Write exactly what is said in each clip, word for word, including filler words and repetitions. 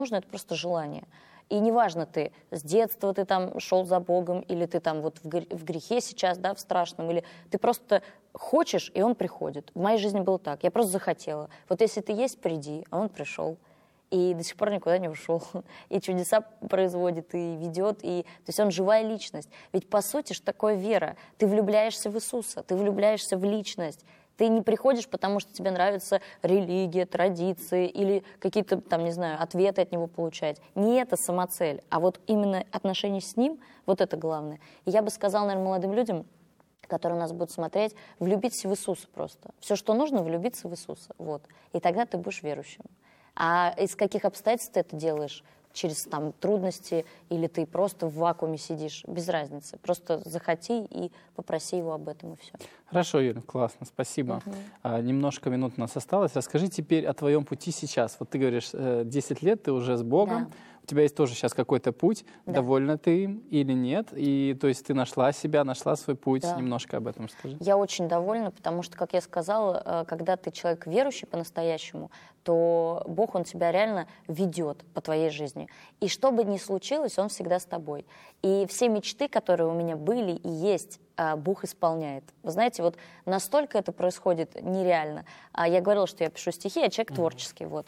нужно, это просто желание. И неважно, ты с детства ты там шел за Богом, или ты там вот в грехе сейчас, да, в страшном, или ты просто хочешь, и Он приходит. В моей жизни было так, я просто захотела. Вот если ты есть, приди, а Он пришел. И до сих пор никуда не ушел. И чудеса производит, и ведет. И... То есть Он живая личность. Ведь по сути что такое вера? Ты влюбляешься в Иисуса, ты влюбляешься в личность. Ты не приходишь, потому что тебе нравится религия, традиции или какие-то, там, не знаю, ответы от него получать. Не это самоцель, а вот именно отношения с ним, вот это главное. И я бы сказала, наверное, молодым людям, которые нас будут смотреть, влюбиться в Иисуса просто. Все, что нужно, влюбиться в Иисуса. Вот. И тогда ты будешь верующим. А из каких обстоятельств ты это делаешь? Через там трудности, или ты просто в вакууме сидишь, без разницы. Просто захоти и попроси его об этом, и все. Хорошо, Юля, классно, спасибо. Угу. А, немножко минут у нас осталось. Расскажи теперь о твоем пути сейчас. Вот ты говоришь, десять лет ты уже с Богом. Да. У тебя есть тоже сейчас какой-то путь. Да. Довольна ты им или нет? И то есть ты нашла себя, нашла свой путь. Да. Немножко об этом скажи. Я очень довольна, потому что, как я сказала, когда ты человек верующий по-настоящему, то Бог, Он тебя реально ведет по твоей жизни. И что бы ни случилось, Он всегда с тобой. И все мечты, которые у меня были и есть, Бог исполняет. Вы знаете, вот настолько это происходит нереально. Я говорила, что я пишу стихи, я человек творческий, вот.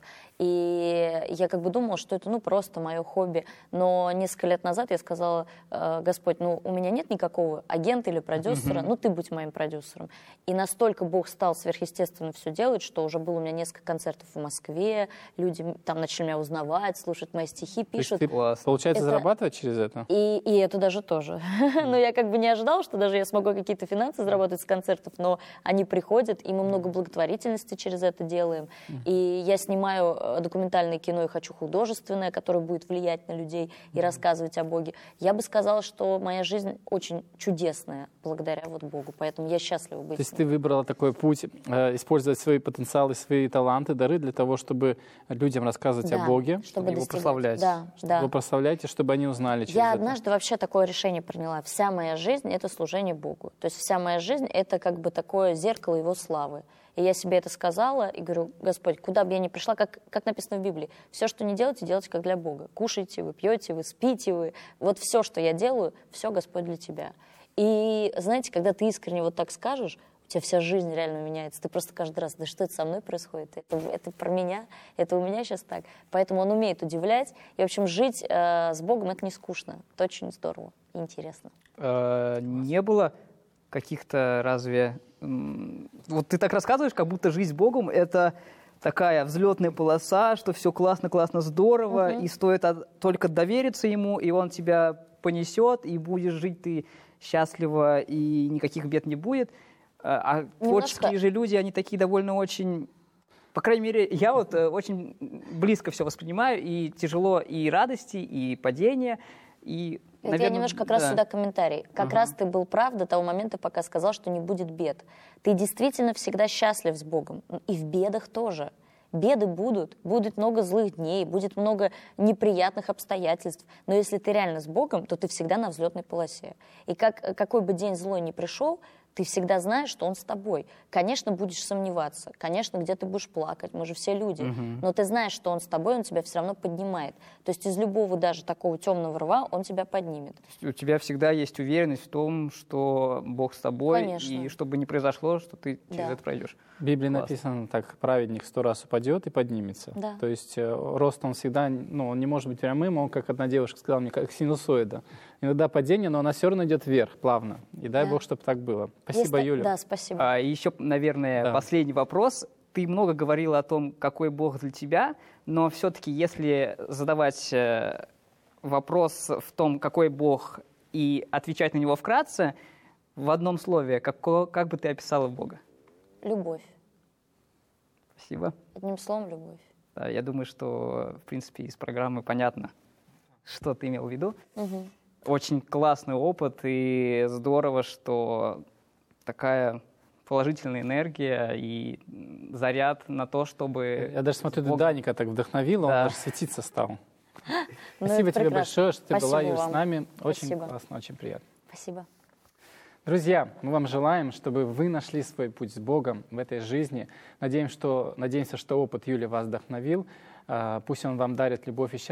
И я как бы думала, что это, ну, просто мое хобби. Но несколько лет назад я сказала: Господь, ну, у меня нет никакого агента или продюсера, ну, ты будь моим продюсером. И настолько Бог стал сверхъестественно все делать, что уже было у меня несколько концертов в Москве, люди там начали меня узнавать, слушать мои стихи, пишут. Ты, получается, это... зарабатывать через это? И, и это даже тоже. Но я как бы не ожидала, что даже я смогу какие-то финансы заработать с концертов, но они приходят, и мы много благотворительности через это делаем. И я снимаю документальное кино и хочу художественное, которое будет влиять на людей и рассказывать о Боге. Я бы сказала, что моя жизнь очень чудесная благодаря вот Богу, поэтому я счастлива быть. То есть ты выбрала такой путь, э, использовать свои потенциалы, свои таланты, дары для того, чтобы людям рассказывать да, о Боге, чтобы его достигать. прославлять. Да, чтобы да. его прославлять, и чтобы они узнали через Я это. однажды вообще такое решение приняла. Вся моя жизнь — это служение Богу. То есть вся моя жизнь — это как бы такое зеркало Его славы. И я себе это сказала и говорю: Господь, куда бы я ни пришла, как, как написано в Библии, все, что не делайте, делайте как для Бога. Кушайте вы, пьете вы, спите вы. Вот все, что я делаю, все, Господь, для Тебя. И знаете, когда ты искренне вот так скажешь, у тебя вся жизнь реально меняется. Ты просто каждый раз: да что это со мной происходит? Это, это про меня, это у меня сейчас так. Поэтому Он умеет удивлять. И, в общем, жить э, с Богом — это не скучно. Это очень здорово и интересно. Э, не было каких-то разве... Вот ты так рассказываешь, как будто жизнь с Богом — это такая взлетная полоса, что все классно, классно, здорово, uh-huh. и стоит от, только довериться Ему, и Он тебя понесет, и будешь жить ты счастливо, и никаких бед не будет. А Немножко... творческие же люди, они такие довольно очень... По крайней мере, я вот очень близко все воспринимаю, и тяжело и радости, и падения, и... Это наверное, я немножко как раз да. сюда комментарий. Как uh-huh. раз ты был прав до того момента, пока сказал, что не будет бед. Ты действительно всегда счастлив с Богом. И в бедах тоже. Беды будут, будет много злых дней, будет много неприятных обстоятельств. Но если ты реально с Богом, то ты всегда на взлетной полосе. И как, какой бы день злой ни пришел, ты всегда знаешь, что Он с тобой. Конечно, будешь сомневаться, конечно, где-то будешь плакать, мы же все люди, uh-huh. но ты знаешь, что Он с тобой, Он тебя все равно поднимает. То есть из любого даже такого темного рва Он тебя поднимет. У тебя всегда есть уверенность в том, что Бог с тобой, конечно. И что бы ни произошло, что ты через да. это пройдешь. В Библии Класс. Написано так: праведник сто раз упадет и поднимется. Да. То есть э, рост он всегда, ну, он не может быть прямым, он, как одна девушка сказала мне, как синусоида. Иногда падение, но она все равно идет вверх, плавно. И дай да. Бог, чтобы так было. Спасибо, Есть, Юля. Да, спасибо. А, еще, наверное, да. последний вопрос. Ты много говорила о том, какой Бог для тебя, но все-таки, если задавать э, вопрос в том, какой Бог, и отвечать на него вкратце, в одном слове, как, как бы ты описала Бога? Любовь. Спасибо. Одним словом, любовь. Да, я думаю, что, в принципе, из программы понятно, что ты имел в виду. Угу. Очень классный опыт, и здорово, что такая положительная энергия и заряд на то, чтобы... Я даже смотрю, Бог... Даника так вдохновила, да. Он даже светиться стал. Ну, Спасибо тебе прекрасно. большое, что ты Спасибо была, Юль, вам. с нами. Очень Спасибо. классно, очень приятно. Спасибо. Друзья, мы вам желаем, чтобы вы нашли свой путь с Богом в этой жизни. Надеемся, что, надеемся, что опыт Юли вас вдохновил. Пусть он вам дарит любовь и счастье.